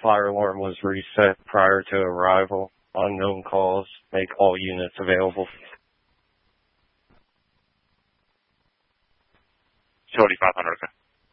fire alarm was reset prior to arrival. Unknown cause. Make all units available. 4500, okay.